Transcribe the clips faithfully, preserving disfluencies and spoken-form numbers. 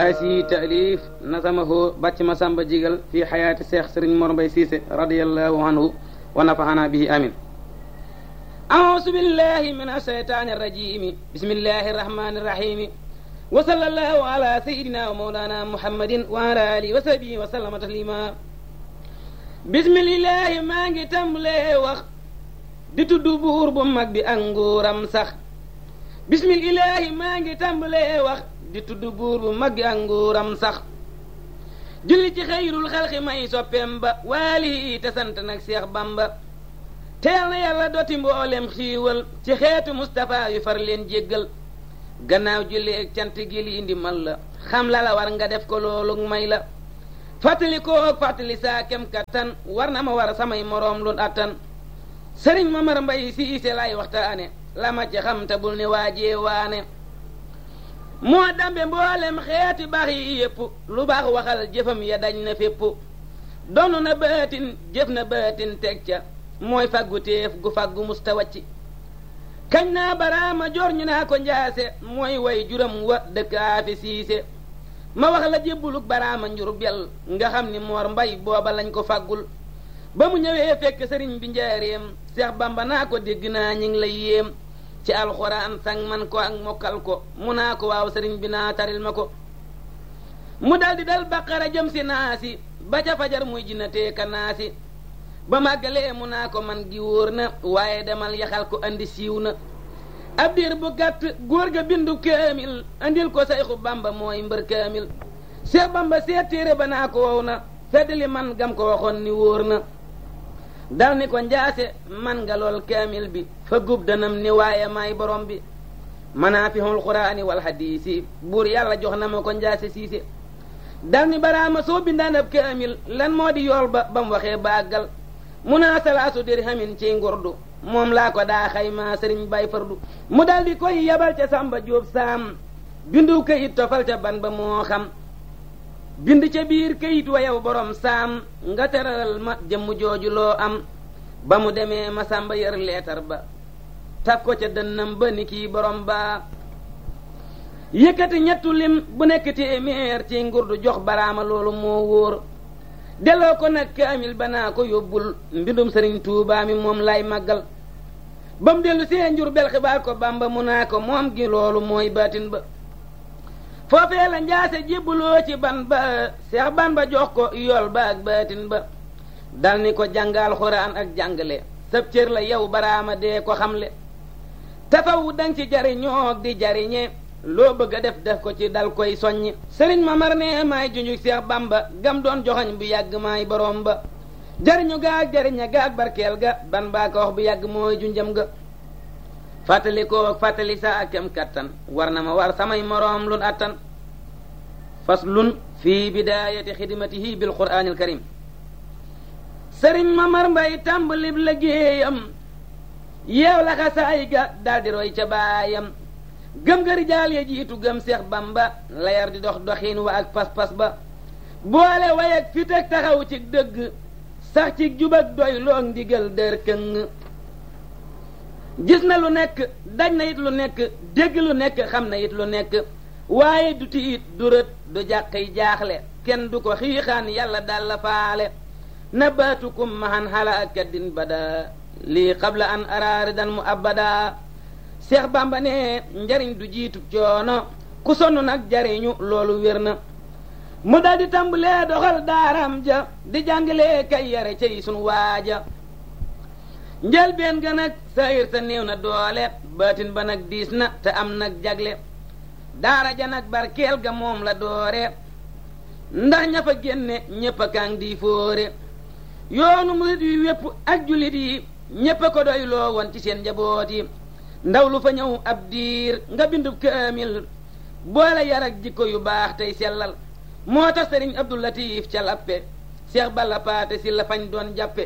asi taalif nasamahu bàcc ma samba jigal fi xayaati seex sëriñ Mor Mbay Siise radiyallahu anhu wa nafaxana bihi amin auzu billahi min ashaytaani rajimi bismillahi rahmani rahimi wa sallallahu ala sayidina wa mawlana muhammadin wa ala alihi wa sahbihi wa sallama taslima bismillahi maa ngi tàmbalee wax di tudd buur bu mag bi ak nguuram sax bismillahi maa ngi tàmbalee wax di tudd buur bu mag bi ak nguuram sax julli ci xayrul xalqi may soppeem ba waali te sant nag Seex Bamba teel na yàlla doti mboolem xiiwal ci xeetu Mustapha yu far leen jéggal gannaaw julli ak cant gi li indi mal la xam la la war nga def ko loolu may la fàttali koo ak fàttali saa kem kattan war na ma war samay moroom lu attan sëriñ Mamar Mbay Siise lay waxtaane la ma ci xam te bul ne waajee waane moo dambe mboolem xeeti baax yi yépp lu baax waxal jëfam ya dañ na fépp donn na baatin jëf na baatin teg ca mooy faggu téef gu faggu musta wacci kañ naa baraama jor ñu naa ko njaase mooy way juram wa dëkk aafi siise ma wax la jébbuluk baraama njur bel nga xam ni Moor Mbay booba lañ ko faggul ba mu ñëwee fekk sëriñ bi njaareem Seex Bamba naa ko dégg naa ñi ngi lay yéem ci alxuraan sang man ko ak mokkal ko mu naa ko waaw sëriñ bi naa taril ma ko mu daldi dal baqara jëm si naasi ba ca fajar muy jinnatee ka naasi ba màggalee mu naa ko man gi wóor na waaye demal yaxal ko andi siiw na ab diir bu gàtt góor ga bindu kaamil andil ko Sayxu Bamba mooy mbër kaamil Seex Bamba seet téere ba naa ko wow na feddali man gam ko waxoon ni wóor na dal ni ko njaase man nga lool kaamil bi fa gub danam ni waaye maay borom bi manaafihul quraani wal hadiisi buur yàlla jox na ma ko njaase siise dal ni baraama soo bindaan ab kaamil lan moo di yool ba ba mu waxee bàggal mu naa salaasu dirhamin ciy ngurdu moom laa ko daa xayma sëriñ bay fardu mu dal di koy yabal ca Samba Jóob saam bindu kayit tofal ca ban ba moo xam bind ca biir kayit wa yow borom saam nga teral ma jëmm jooju loo am ba mu demee ma Samba yër leetar ba taf ko ca dënnam ba ni kii borom ba yëkkati ñettu lim bu nekk téeméer ci ngurdu jox baraama loolu moo wóor delloo ko nag kaamil ba naa ko yóbbul mbindum sëriñ Tuubaa mi moom lay màggal ba mu dellu see njur bel xibaar ko Bamba mu naa ko moom gi loolu mooy baatin ba foofee la njaase jébbuloo ci ban ba Seex ban ba jox ko yool ba ak baatin ba dal ni ko jàngal xuraan ak jàngale sab cër la yow baraama dee ko xamle tafaw dang ci jariñoog di jariñe loo bëgg a def def ko ci dal koy soññi sëriñ Mamar ne maay junjuk Seex Bamba gam doon joxoñ bu yàgg maay borom ba jariñu gaag jariña gaag barkeel ga ban baa ko wax bu yàgg mooy junjam ga fàttali ko fàttali sa ak kem kattan war na ma war samay moroom lun attan faslun fi bidaayati xidmatihi bil quraanil karim sëriñ Mamar Mbay tàmbalib liggéeyam yeew la xasaay ga daldi roy ca baayam gëm nga rijaal ya jiitu gëm Seex Bamba layar di dox doxiin wa ak pas-pas ba boole way ak fit ak taxaw ci dëgg sax ci jub ak doy loog ndigal dër këng gis na lu nekk daj na it lu nekk dégg lu nekk xam na it lu nekk waaye du tiit du rët du jàqi jaaxle kenn du ko xiixaan yàlla dal la faale nabaatukum mahan xala ak kaddin bada lii qabla an araaridan mu abada Seex Bamba ne njariñ du jiitu coono ku sonn nag jariñu loolu wér na mu dal di tàmbalee doxal daaram ja di jàngalee kay yare cay sunu waaja njëlbeen ga nag sayir sa néew na doole baatin ba nag diis na te am nag jagle daara ja nag barkeel ga moom la doore ndax ña fa génne ñépp a kaang di fóore yoonu murit yi wépp ak julit yi ñépp a ko doy loo woon ci seen njaboot yi ndaw lu fa ñëw ab diir nga bindub kaamil boole yar ak jikko yu baax tey sellal moo tax sëriñ Abdou Latif ca lappe Seex Balla Paate si la fañ doon jàppe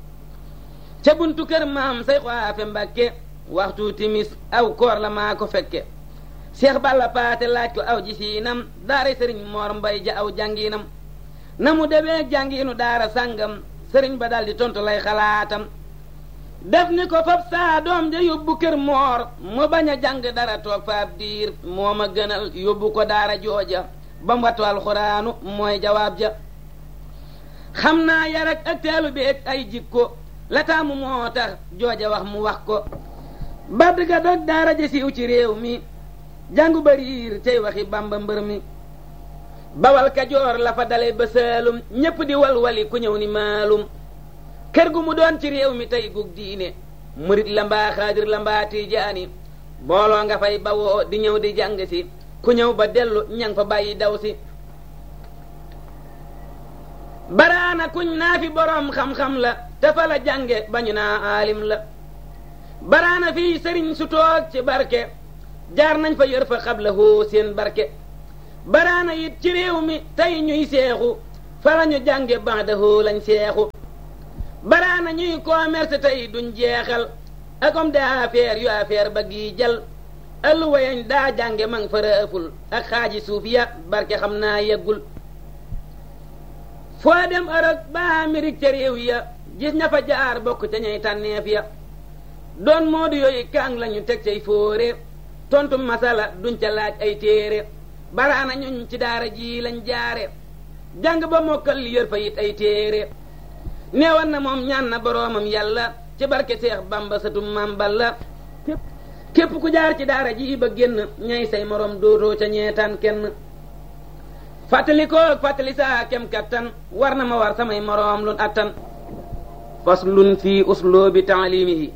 ca buntu kër maam say xaafe Mbàkke waxtu timis aw koor la maa ko fekke Seex Balla Paate laaj ko aw ji siinam daara sëriñ Moor Mbay ja aw jàngiinam na mu demee jàngiinu daara sàngam sëriñ ba daldi tontu lay xalaatam def ni ko fab saa doom ja yóbbu kër Moor mu bañ a jàng dara toog fa ab diir moo ma gënal yóbbu ko daara jooja bam wattu alxuraanu mooy jawaab ja xam naa yar ak teelu bi ak ay jikko la taamu moo tax jooja wax mu wax ko badd ga dog daara ja siiw ci réew mi jàngu bariir tey waxi bamba mbër mi bawal kajoor la fa dale ba saalum ñépp di walwali ku ñëw ni maalum kër gu mu doon ci réew mi tey gug diine murit la mbaa xaadir la mbaa tiijaani booloo nga fay bawoo di ñëw di jàng si ku ñëw ba dellu ñang fa bàyyi daw si baraana kuñ naa fi boroom xam-xam la te fa la jànge bañu naa aalim la baraana fii sëriñ su toog ci barke jaar nañ fa yor fa xabla hoo seen barke baraana it ci réew mi tey ñuy seexu fa la ñu jànge banda hoo lañ seexu baraana ñuy commerce tey duñ jeexal ak homme d'affaires yu affaire ba gii jal ëlluwa yañ daa jànge mang fa rëful ak xaaji suuf ya barke xam naa yeggul foo dem Europe ba Amérique ca réew ya gis ña fa jaar bokk ca ñay tànneef ya doon moodu yooyu kaang lañu teg cay fóore tontu masala duñ ca laaj ay téere baraana ñuñ ci daara ji lañ jaare jàng ba mokkal yër fa it ay téere neewan na moom ñaan na boroomam yàlla ci barke Seex Bamba satum Maam Balla képp ku jaar ci daara ji ba génn ñay say morom dootoo ca ñeetaan kenn fàttali ko fàttali saa kem kattan war na ma war samay moroom lun attan faslun fii usloobi taalimihi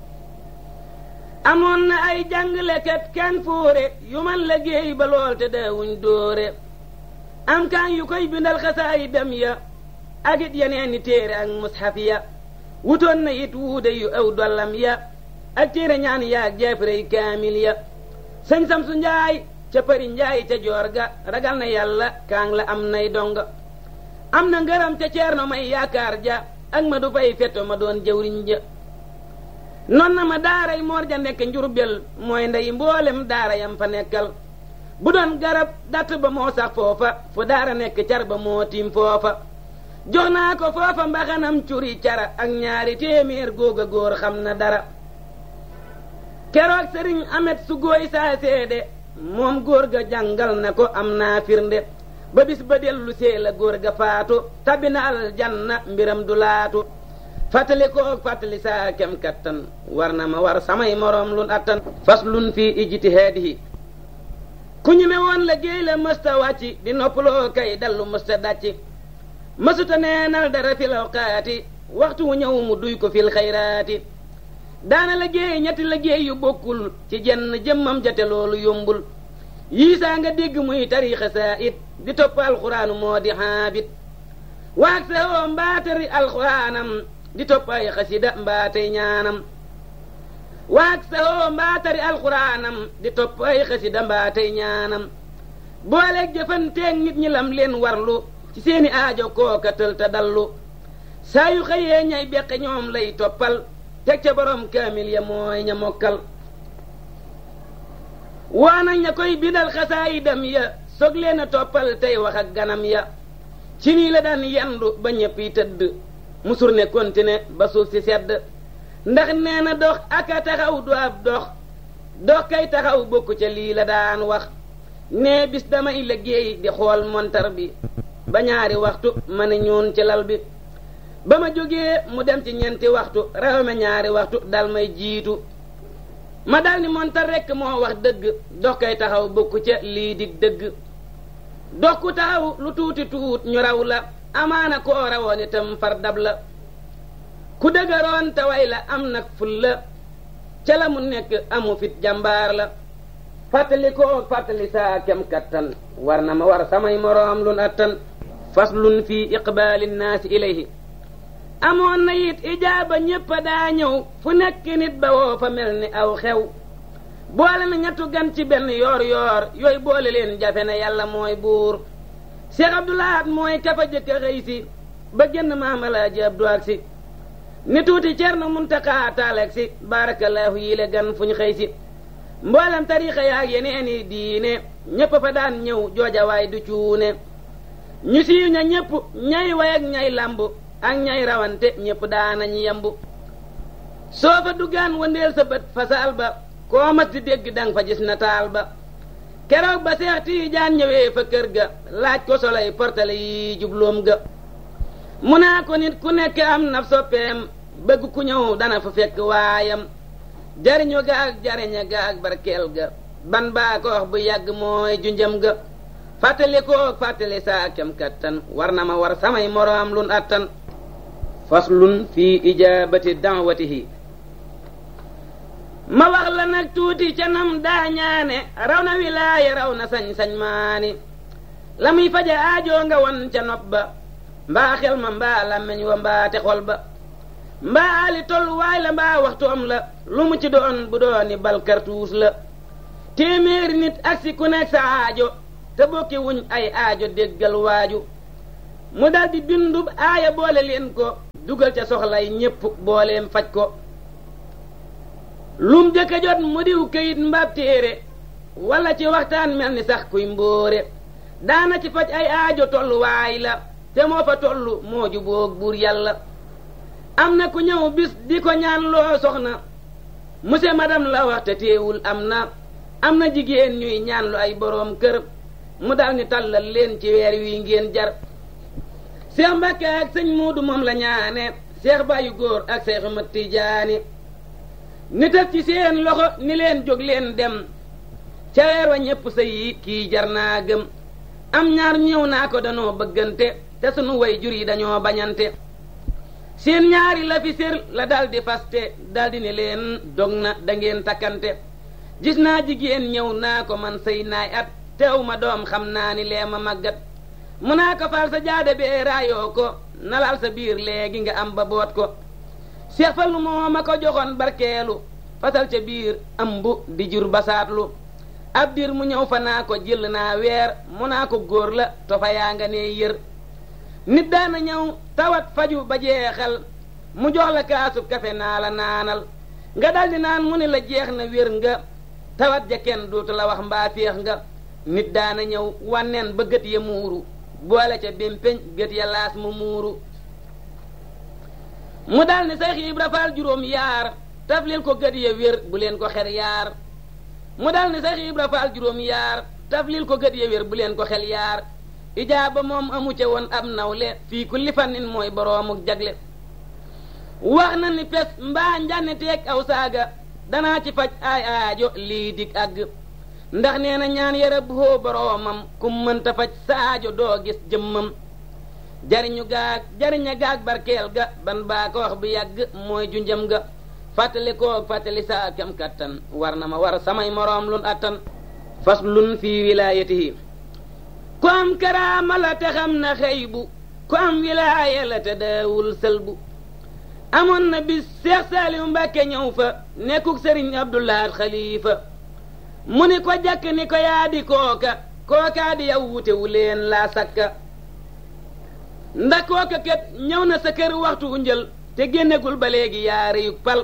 amoon na ay jàngalekat kan fóore yu man liggéey ba lool te daawuñ dóore am kaan yu koy bindal xasaayi dem ya ak it yeneeni téere ak mushaf ya wutoon na it wuude yu aw dollam ya ak téere ñaan yaag jeefrey kaamil ya sëñ Samsu Njaay ca Përi Njaay ca joor ga ragal na yàlla kaang la am nay donga am na ngërëm ca Ceerno May yaakaar ja ak ma du fay fetto ma doon jëwriñ ja non na ma daaray Moor ja nekk Njurbel mooy ndey mboolem daara yam fa nekkal bu doon garab datt ba moo sax foofa fu daara nekk car ba moo tiim foofa jox naa ko foofa mbaxanam curi cara ak ñaari téeméer góog a góor xam na dara keroog sëriñ amet su góoy saa seede moom góor ga jàngal na ko am naa firnde ba bis ba dellu see la góor ga faatu tabbi na aljanna mbiram du laatu fàttali ko fàttali saa kem kattan war na ma war samay moroom lun attan faslun fii ijtihaadihi ku ñu me woon la géey la mësta wàcci di noppaloo kay dallu mësta dàcci mësuta neenal dara fil awqaati waxtu wu ñëw mu duy ko fil xayraati daana la géey ñetti la géey yu bokkul ci jenn jëmmam jate loolu yombul yii saa nga dégg muy tariixa saa it di topp alxuraanu moo di xaabit waag sa oo mbaatari alxuraanam di topp ay xasida mbaatay ñaanam waag sa oo mbaatari alxuraanam di topp ay xasida mbaatay ñaanam booleeg jëfanteeg nit ñi lam leen warlu ci seeni aajo kooka tël ta dallu saa yu xëyee ñay beqe ñoom lay toppal teg ca borom kaamil ya mooy ña mokkal waanañ ña koy bindal xasaayidam ya soog leen a toppal tey wax ak ganam ya ci nii la daan yendu ba ñëpp yi tëdd musur ne kontine ba suuf si sedd ndax nee na dox aka taxaw du ab dox dox kay taxaw bokku ca lii la daan wax nee bis damay liggéey di xool montar bi ba ñaari waxtu ma ne ñuun ci lal bi ba ma jógee mu dem ci ñeenti waxtu raw ma ñaari waxtu dal may jiitu ma dal ni montar rekk moo wax dëgg dox kay taxaw bokku ca lii dig dëgg dox ku taxaw lu tuuti tuut ñu raw la amaana koo rawoon itam far dab la ku dëgëroon te way la am nag ful la ca la mu nekk amu fit jàmbaar la fàttali koo fàttali saa kem kattan war na ma war samay moroom lun attan faslun fii iqbaali nnaasi ilayhi amoon na it ijaaba ñépp daa ñëw fu nekk nit ba woo fa mel ni aw xew boole na ñettu gan ci benn yoor yoor yooyu boole leen jafe na yàlla mooy buur Cheikh Abdoulahat mooy kafa jëkk a xëy si ba génn Maam Alaaji Abdu ak si ni tuuti Cerno Muntaxa taaleeg si barakallahu yi le gan fu ñu xëy si mboolem tariixa yaag yeneeni diine ñépp fa daan ñëw joojawaay du cuune ñu siiw ña ñépp ñay way ak ñay lamb ak ñay rawante ñépp daanañ yembu soo fa duggaan wëndeel sa bët fa saal ba koo mas di dégg dang fa gis nataal ba keroog ba Seex Tiijaan ñëwee fa kër ga laaj ko solay portale yi jubloom ga mu naa ko nit ku nekk am na soppeem bëgg ku ñëw dana fa fekk waayam jariñu ga ak jariña ga ak barkeel ga ban baa ko wax bu yàgg mooy junjam ga fàttali ko fàttali saa kem kattan war na ma war samay moroom lun attan faslun fi ijaabati da'watihi ma wax la nag tuuti ca nam daa ñaane raw na wilaaya raw na sañ-sañ maani la muy faja aajoo nga won ca nopp ba mbaa xel ma mbaa làmmeñ wa mbaa te xol ba mbaa ali tolluwaay la mbaa waxtoom la lu mu ci doon bu dooni bal kartuus la téeméeri nit ak si ku nekk sa aajo te bokki wuñ ay aajo déggal waaju mu daldi bindub aaya boole leen ko dugal ca soxlay ñépp booleem faj ko lum jëkka jot mu diw këyit mbaab téere walla ci waxtaan mel ni sax kuy mbóore daana ci faj ay aajo tolluwaay la te moo fa tollu moo juboog buur yàlla am na ku ñëw bis di ko ñaan loo soxna monsieur madame la wax te teewul am na am na jigéen ñuy ñaan lu ay boroom kër mu dal ni tàllal leen ci weer wi ngeen jar Seex Mbàkke ak sëñ Muudu moom la ñaane Seex Bayu Góor ak Seex Mat Tijaani ni tëf ci seen loxo ni leen jóg leen dem ca weer wa ñépp sëy yi kii jar naa gëm am ñaar ñëw naa ko danoo bëggante te sunu way jur yi dañoo bañante seen ñaari la fi sér la daldi faste daldi ni leen dog na dangeen takkante gis naa jigéen ñëw naa ko man sëy naay at teew ma doom xam naa ni lee ma màggat mu naa ko fal sa jaade bee raayoo ko nalal sa biir léegi nga am ba boot ko Seex Fallu moo ma ko joxoon barkeelu fasal ca biir ambu di jur basaatlu ab dir mu ñëw fa naa ko jël naa weer mu naa ko góor la tofa yaa nga ne yër nit daana ñëw tawat faju ba jeexal mu jox la kaasub kafe naa la naanal nga daldi naan mu ni la jeex na wér nga tawat ja kenn dootu la wax mbaa féex nga nit daana ñëw wanneen ba gët ya muuru boole ca bémpeñ gët ya laas mu muuru mu dal ni Seex Ibra Faal juróom yaar taflil ko gët ya wér bu leen ko xel yaar mu dal ni Seex Ibra Faal juróom yaar taflil ko gët ya wér bu leen ko xel yaar ijaaba moom amu ca woon ab nawle fii kulli fannin mooy boroomuk jagle wax na ni pes mbaa njànni teeg aw saaga danaa ci faj ay aajo lii dig àgg ndax nee na ñaan yara bu hoo boroomam kum mënta faj sa aajo doo gis jëmmam jariñu gaag jariña gaag barkeel ga ban baa ko wax bu yàgg mooy junjam ga fàttali koog fàttali saa kem kattan war na ma war samay moroom lun attan faslun fii wilaayatihi ku am karaama la te xam na xëy bu ku am wilaaya la te daawul sëlbu amoon na bis Seex Saaliw Mbàkke ñëw fa nekkuk sëriñ Abdulaat Xaliifa mu ni ko jàkk ni ko yaa di kooka kookaa di yow wute wu leen laa sakka ndax kooka kat ñëw na sa kër waxtu njël te génnegul ba léegi yaari yu pal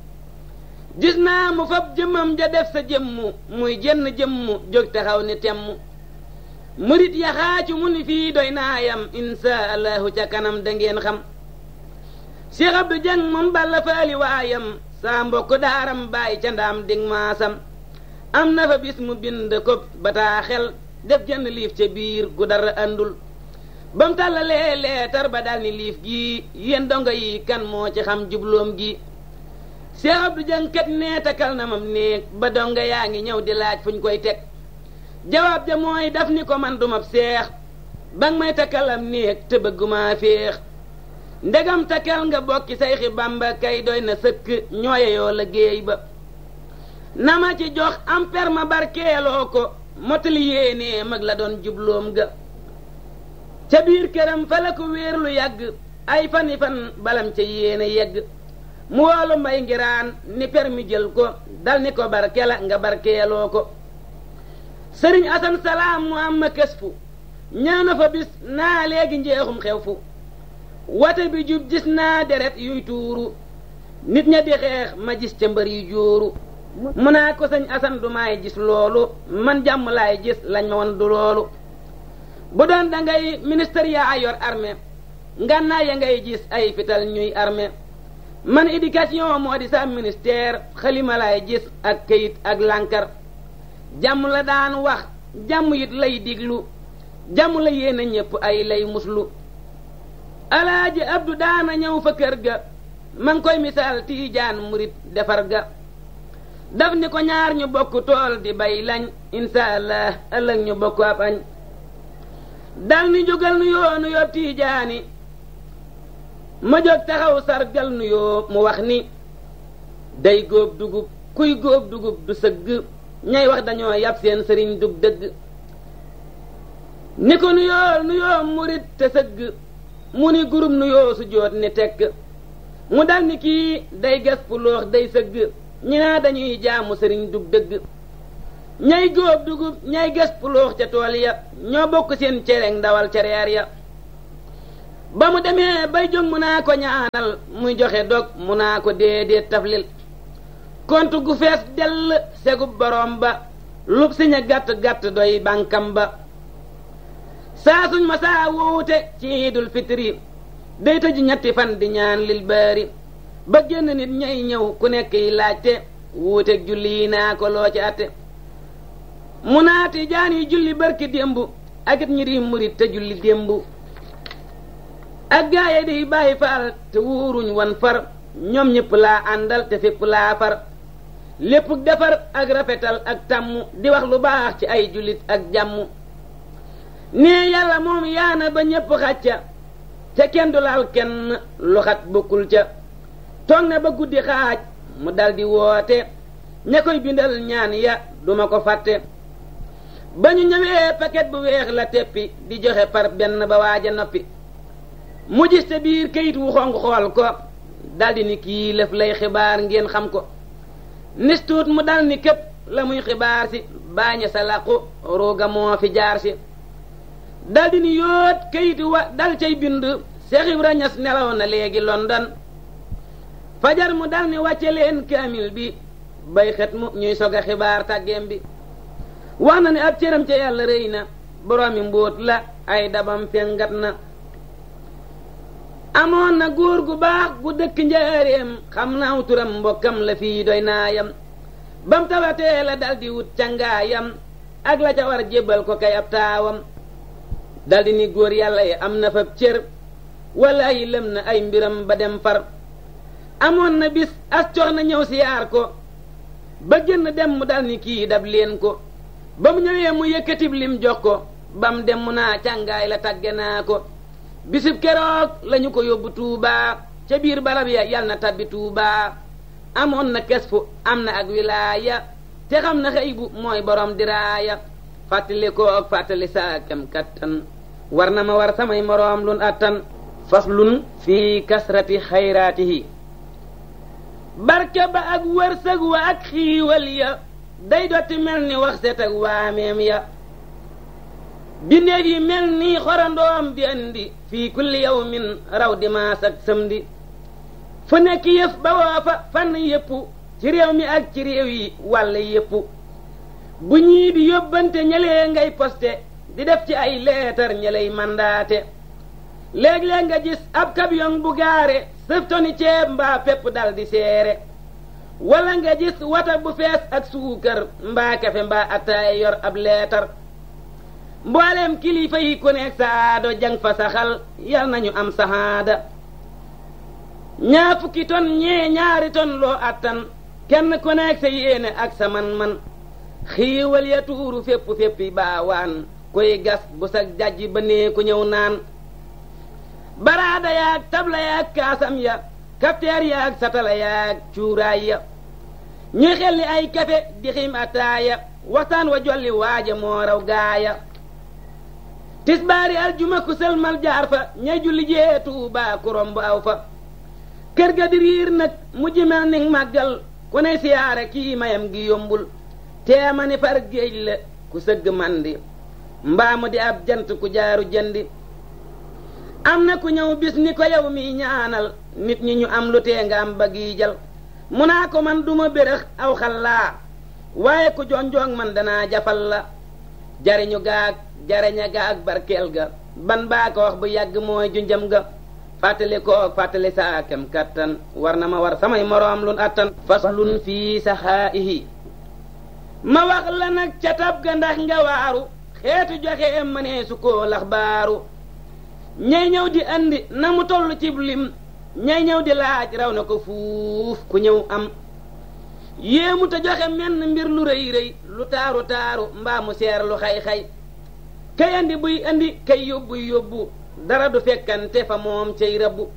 gis naa mu fab jëmmam ja def sa jëmmu muy jenn jëmmu jóg taxaw ni temm murit ya xaacu mu ni fii doy naayam insha allahu ca kanam dangeen xam Cheikh Abdou Dieng moom balla faali waayam saa mbokk daaram bàyyi ca ndaam dig maasam am na fa bis mu bind ko bataaxel def jënn liif ca biir gu dara andul bam tàllalee leetar ba dal ni liif gii yéen dongo yi kan moo ci xam jubloom gi Cheikh Abdou Dieng kat nee takal na mam néeg ba dongo yaa ngi ñëw di laaj fuñ koy teg jawaab ja mooy daf ni ko man dumab seex bang may takalam néeg te bëgguma féex ndegam takal nga bokki sayxi Bamba kay doy na sëkk ñooye yoo la géey ba na ma ci jox am per ma barkeeloo ko motali yéenee mag la doon jubloom ga ca biir këram fa la ko wéer lu yàgg ay fani fan balam ca yéene yegg mu woolu mbay ngiraan ni per mi jël ko dal ni ko barkela nga barkeeloo ko sëriñ Asan Salaam mu am ma kës fu ñëw na fa bis naa léegi njeexum xew fu wate bi jub gis naa deret yuy tuuru nit ña di xeex ma gis ca mbër yu jóoru mu naa ko sëñ Asan du maay gis loolu man jàmm laay gis lañ ma won du loolu bu doon da ngay ministère yaa yor armée ngànnaay ya ngay gis ay fital ñuy armée man éducation moo di sa ministère xalima laay gis ak këyit ak lànkar jàmm la daan wax jàmm it lay diglu jàmm la yéena ñépp ay lay muslu alaaji abdu daana ñëw fa kër ga man koy misaal tiijaan murit defar ga daf ni ko ñaar ñu bokk tool di bay lañ insha allah ëllëg ñu bokk ab añ dal ni jógal nu yoo nu yoo tiijaani ma jóg taxaw sargal nu yoo mu wax ni day góob dugub kuy góob dugub du sëgg ñay wax dañoo yab seen sëriñ dug dëgg ni ko nu yoo nu yoo murit te sëgg mu ni gurub nu yoo su joot ni tekk mu dal ni kii day gas puloox day sëgg ñi naa dañuy jaamu sëriñ dug dëgg ñay góob dugub ñay gas puloox ca tool ya ñoo bokk seen cereeg ndawal ca reer ya ba mu demee bay jóg mu naa ko ñaanal muy joxe dog mu naa ko déedéet taflil kontu gu fees dell segub borom ba lub siña gàtt gàtt doy bànkam ba saa suñ ma saa wuute ci iidul fitri day tëju ñetti fan di ñaan lil baari ba génn nit ñay ñëw ku nekk yi laajte wuuteeg julli yi naa ko loo ci atte mu naati jaan yi julli barki démb ak it ñi di murit te julli démb ak gaaye di bàyyi faal te wuuruñ wan far ñoom ñëpp laa àndal te fépp laa far lépp defar ak rafetal ak tàmm di wax lu baax ci ay jullit ak jàmm nee yàlla moom yaana ba ñépp xacca te kenn du laal kenn lu xat bokkul ca toog na ba guddi xaaj mu daldi woote ña koy bindal ñaan ya duma ko fàtte ba ñu ñëwee paquet bu weex la teppi di joxe par benn ba waaja noppi mu gis te biir kayit wu xonq xool ko daldi ni kii lëf lay xibaar ngeen xam ko nistuut mu dal ni képp la muy xibaar si baaña sa làqu ruuga moo fi jaar si daldi ni yóot kayit wa dal cay bind Seex Ibra Ñas nelaw na léegi London fajar mu dal ni wàcce leen kaamil bi bay xet mu ñuy sog a xibaar tàggeem bi wax na ne ab cëram ca yàlla rëy na boroomi mbóot la ay dabam fengat na amoon na góor gu baax gu dëkk njaareem xam naaw turam mbokkam la fii doy naayam bam tawatee la daldi wut cangaayam ak la ca war jébbal ko kay ab taawam daldi ni góor yàlla yi am na fab cër walla yi lëm na ay mbiram ba dem far amoon na bis as cox na ñëw siyaar ko ba génn dem mu dal ni kii dab leen ko ba mu ñëwee mu yëkkatib lim jox ko bam dem mu naa càngaay la tàgge naa ko bisib keroog lañu ko yóbbu Tuubaa ca biir barab ya yal na tabbi Tuubaa amoon na kes fu am na ak wilaaya te xam na xëy bu mooy borom diraaya fàttali ko ak fàttali saa kem kattan war na ma war samay moroom lun attan faslun fii kasrati xayraatihi barke ba ak wërsëg wa ak xiiwal ya day dotti mel ni wax set ak waameem ya bindeef yi mel ni xorandoom di andi fii kulli yawmin raw dimaas ak samedi fu nekk yëf ba woo fa fànn yépp ci réew mi ak ci réew yi wàll yépp bu ñii di yóbbante ñalee ngay poste di def ci ay leetar ñaley mandaate léeg-léeg nga gis ab camion bu gaare sëf toni ceeb mbaa pepp dal di seere wala nga gis wata bu fees ak suukar mbaa kafe mbaa ataay yor ab leetar mbooleem kilifa yi ku nekk saado jang fa saxal yal nañu am sahaada ñaa fukki ton ñee ñaari ton loo attan kenn ku nekk sa yéene ak sa man-man xiiwal ya tuuru fépp féppi baawaan koy gas bu sa jajji ba nee ku ñëw naan baraada yaag tabla yaag kaasam ya kafteer yaag satala yaag cuuraay ya ñuy xelli ay kafe di xiim ataaya waxtaan wa jolli waaja moo raw gaaya tisbaari aljuma ku sëlmal jaar fa ñay julli jee Tuubaa ku romb aw fa kër ga di riir nag mujj mel ni màggal ku ne siyaare kii mayam gi yombul teema ni far géej la ku sëgg mandi mbaa mu di ab jant ku jaaru jëndi am na ku ñëw bis ni ko yow mi ñaanal nit ñi ñu am lu tee nga am ba giijal mu naa ko man duma bérëx aw xallaa waaye ku jonjoog man danaa jafal la jariñu gaag jariña gaag barkeel ga ban baa ko wax bu yàgg mooy junjam ga fàttali ko fàttali saa kem kattan war na ma war samay moroom lun attan faslun fii saxaa'ihi ma wax la nag ca tab ga ndax nga waaru xeetu joxe mënee su koo lax baaru ñay ñëw di andi na mu toll cib lim ñay ñëw di laaj raw na ko fuuf ku ñëw am yéemu te joxe menn mbir lu rëy rëy lu taaru taaru mbaa mu seer lu xay-xay kay andi buy andi kay yóbbu yóbbu dara du fekkante fa moom cay rabbu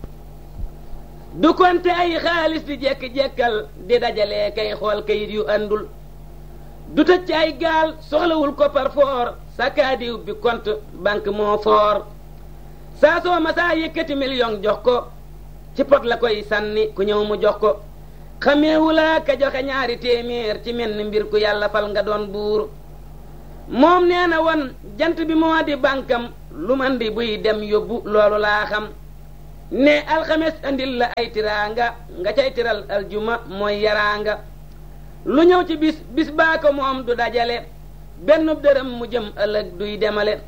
du konte ay xaalis di jekki-jekkal di dajalee kay xool kayit yu andul du tëj ci ay gaal soxlawul ko par foor sakaadiw bi compte banque moo foor saa soo ma saa yëkkati million jox ko ci pot la koy sànni ku ñëw mu jox ko xameewulaa ka joxe ñaari téeméer ci menn mbir ku yàlla fal nga doon buur moom nee na woon jant bi moo di bànkam lu man di buy dem yóbbu loolu laa xam ne alxames andil la ay tiraanga nga cay tiral aljuma mooy yaraanga lu ñëw ci bis bis baa ko moom du dajale benn dërëm mu jëm ëllëg duy demale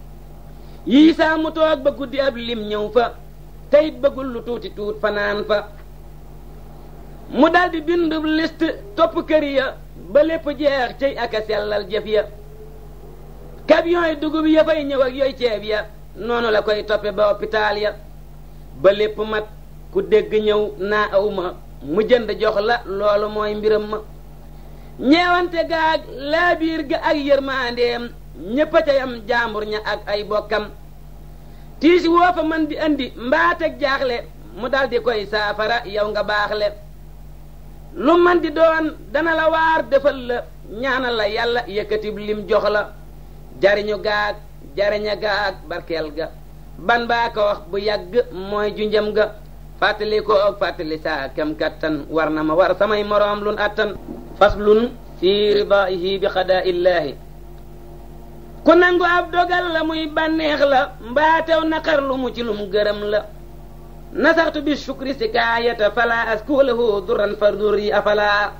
yii saa mu toog ba guddi ab lim ñëw fa teyit bëggul lu tuuti tuut fanaan fa mu daldi bindu liste topp kër ya ba lépp jeex cey ak a sellal jëf ya camion yi dugub ya fay ñëw ak yooy ceeb ya noonu la koy toppe ba hôpital ya ba lépp mat ku dégg ñëw naa awma mu jënd jox la loolu mooy mbiram ma ñeewante gaag laa biir ga ak yërmaandeem ñépp a ca yam jaambur ña ak ay bokkam tiisi woo fa man di andi mbaateg jaaxle mu daldi koy saafara yow nga baaxle lu man di doon dana la waar defal la ñaanal la yàlla yëkkatib lim jox la jariñu gaag jariña gaag barkeel ga ban baa ko wax bu yàgg mooy junjam ga fàttali ko ak fàttali saa kem kattan war na ma war samay moroom lun attan faslun fi ridaa'ihi bi xadaa illaahi ku nangu ab dogal la muy bànneex la mbaatew naqar lu mu ci lum gërëm la nasaxtu bi shukri sikaayata fala askulahu duran fa durri afala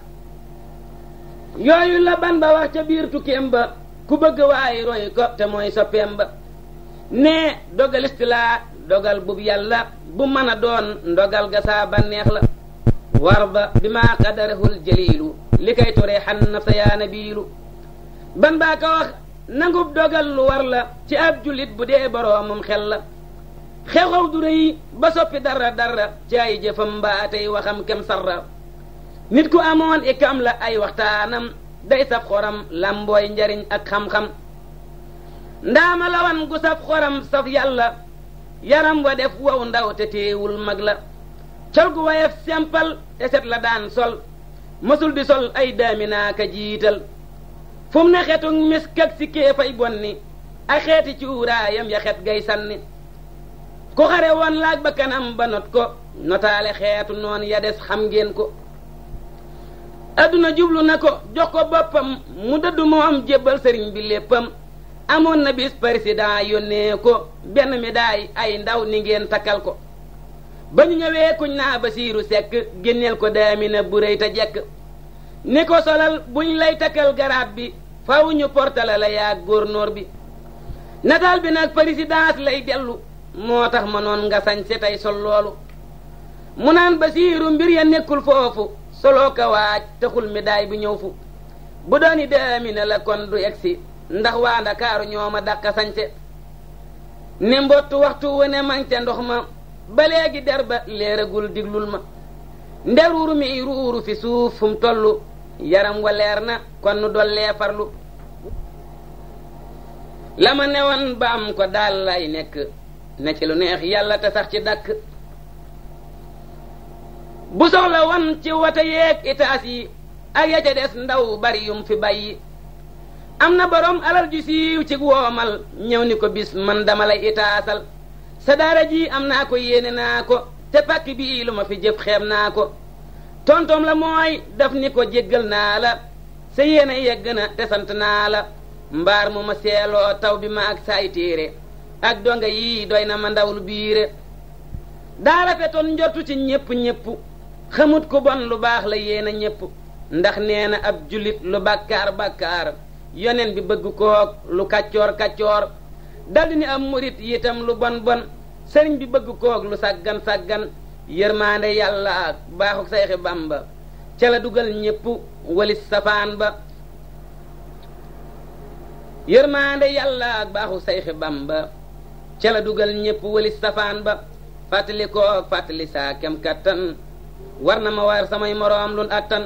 yooyu la ban ba wax ca biir tukkeem ba ku bëgg waay roy ko te mooy soppeem ba ne dogalisti laa dogal bub yàlla bu mën a doon ndogal ga saa bànneex la warda bi maa qadarahul jaliilu li kay toree xan nafsa yaa nabiilu ban baa ko wax nangub dogal lu war la ci ab julit bu dee boroomum xel la xew-xew du rëy ba soppi dara dara ci ay jëfam mbaa tey waxam kem sarra nit ku amoon ikam la ay waxtaanam day saf xoram lambooy njariñ ak xam-xam ndaama lawan gu saf xoram saf yàlla yaram wa def wow ndaw te teewul mag la col gu wayef sempal te set la daan sol mësul di sol ay daaminaaka jiital fu mu ne xetu misk ak si kéefay bonni ak xeeti cuuraayam ya xet gay sanni ku xare woon laaj ba kanam ba not ko notaale xeetu noon ya des xam ngeen ko adduna jublu na ko jox ko boppam mu dëddu moom jébbal sëriñ bi léppam amoon na bis président yónnee ko benn médaille ay ndaw ni ngeen takkal ko ba ñu ñëwee kuñ naa Basiiru Sekk génneel ko daamina bu rëy te jekk ni ko solal buñ lay takkal garaat bi faw ñu portala la yaa góornóor bi nataal bi nag présidence lay dellu moo tax ma noon nga sañ se tey sol loolu mu naan Basiiru mbir ya nekkul foofu soloo ka waaj taxul médaille bi ñëw fu bu dooni daamina la kon du egsi ndax waa Ndakaaru ñooma dàqa sañse ne mbottu waxtu wu ne mang te ndox ma ba léegi der ba leeragul diglul ma nde ruuru mi ruuru fi suuf fu mu tollu yaram wa leer na kon nu dollee farlu la ma newoon ba am ko daal lay nekk ne ci lu neex yàlla te sax ci dakk bu soxla won ci wata yeeg itaas yi ak ya ca des ndaw bari yum fi bàyyi am na borom alal ju siiw ci woomal ñëw ni ko bis man dama lay itaasal sa daara ji am naa ko yéene naa ko te pàkk bii lu ma fi jëf xeeb naa ko tontoom la mooy daf ni ko jéggal naa la sa yéene yegg na te sant naa la mbaar mu ma seeloo taw bi ma ak saay téere ak donga yii doy na ma ndawlu biire daa rafetoon njortu ci ñépp ñépp xamut ku bon lu baax la yéena ñépp ndax nee na ab julit lu bàkkaar bàkkaar yonen bi bëgg koog lu kaccoor kaccoor daldi ni am murit yitam lu bon bon sëriñ bi bëgg koog lu sàggan sàggan yërmaande yàlla ak baaxuk sayxi Bamba ca la dugal ñépp walis safaan ba yërmaande yàlla ak baaxu sayxi Bamba ca la dugal ñépp walis safaan ba fàttali koog fàttali saa kem kattan war na ma war samay moroom lun attan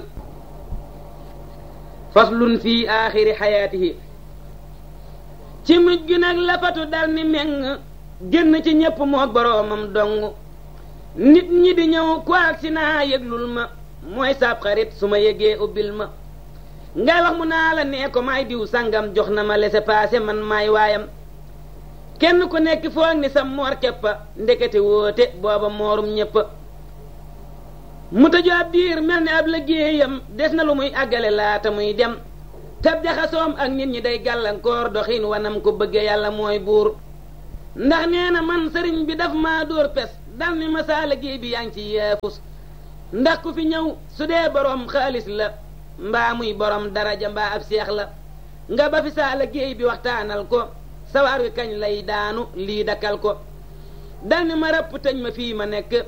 faslun fii aaxiri xayaatihi ci mujj gi nag la fatu dal ni meng génn ci ñépp moog boroomam dong nit ñi di ñëw ku agsi naa yëglul ma mooy saab xarit su ma yëgee ubbil ma ngay wax mu naa la nee ko may diw sangam jox na ma laissez-passer man maay waayam kenn ku nekk foog ni sa moor keppa ndekete woote booba moorum ñéppa mu tëju ab diir mel ni ab liggéeyam des na lu muy àggale laata muy dem tab jaxasoom ak nit ñi day gàllankoor doxin wanam ko bëgge yàlla mooy buur ndax nee na man sëriñ bi daf maa dóor pes dal ni ma saa liggéey bi yaa ngi ci yeefus ndax ku fi ñëw su dee boroom xaalis la mbaa muy borom daraja mbaa ab seex la nga ba fi saa liggéey bi waxtaanal ko sawar wi kañ lay daanu lii dakkal ko dal ni ma rëpp tëj ma fii ma nekk